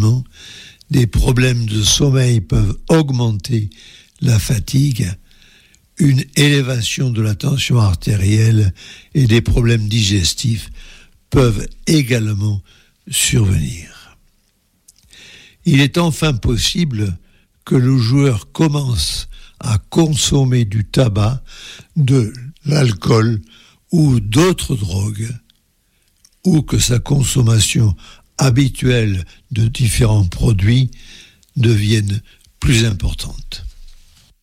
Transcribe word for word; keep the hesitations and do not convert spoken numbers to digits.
également, des problèmes de sommeil peuvent augmenter la fatigue, une élévation de la tension artérielle et des problèmes digestifs peuvent également survenir. Il est enfin possible que le joueur commence à consommer du tabac, de l'alcool ou d'autres drogues, ou que sa consommation habituelle de différents produits devienne plus importante.